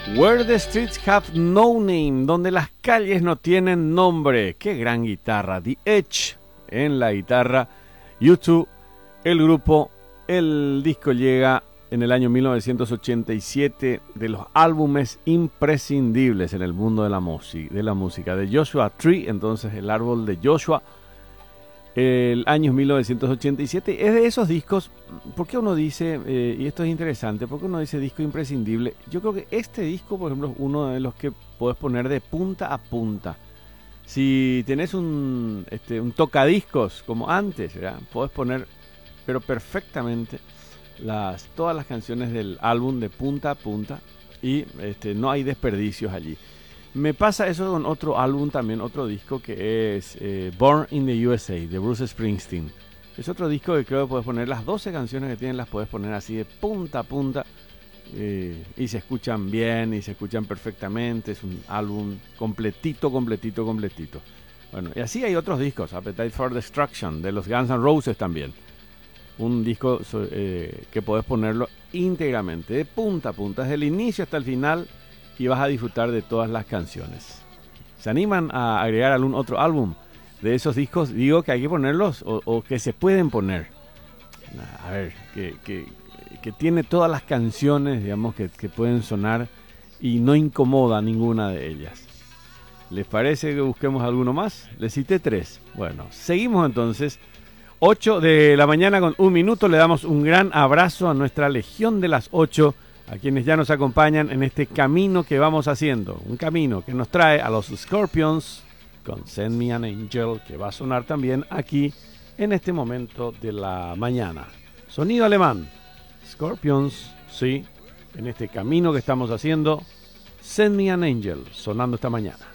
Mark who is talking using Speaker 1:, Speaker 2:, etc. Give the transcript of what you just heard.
Speaker 1: Where the Streets Have No Name, donde las calles no tienen nombre. Qué gran guitarra. The Edge en la guitarra. U2, el grupo. El disco llega en el año 1987, de los álbumes imprescindibles en el mundo de la música. De Joshua Tree, entonces el árbol de Joshua. El año 1987 es de esos discos. ¿Por qué uno dice, y esto es interesante, por qué uno dice disco imprescindible? Yo creo que este disco, por ejemplo, es uno de los que puedes poner de punta a punta. Si tenés un tocadiscos como antes, ¿verdad? Puedes poner, pero perfectamente, todas las canciones del álbum de punta a punta, y no hay desperdicios allí. Me pasa eso con otro álbum también, otro disco que es Born in the USA, de Bruce Springsteen. Es otro disco que creo que puedes poner, las 12 canciones que tienen las puedes poner así de punta a punta, y se escuchan bien y se escuchan perfectamente. Es un álbum completito. Bueno, y así hay otros discos, Appetite for Destruction de los Guns N' Roses también. Un disco que podés ponerlo íntegramente, de punta a punta, desde el inicio hasta el final, y vas a disfrutar de todas las canciones. ¿Se animan a agregar algún otro álbum de esos discos? Digo que hay que ponerlos, o que se pueden poner. A ver, que tiene todas las canciones, digamos, que pueden sonar y no incomoda ninguna de ellas. ¿Les parece que busquemos alguno más? Les cité 3. Bueno, seguimos entonces. 8 de la mañana con 1 minuto. Le damos un gran abrazo a nuestra Legión de las 8, a quienes ya nos acompañan en este camino que vamos haciendo. Un camino que nos trae a los Scorpions con Send Me an Angel, que va a sonar también aquí en este momento de la mañana. Sonido alemán. Scorpions, sí, en este camino que estamos haciendo. Send Me an Angel, sonando esta mañana.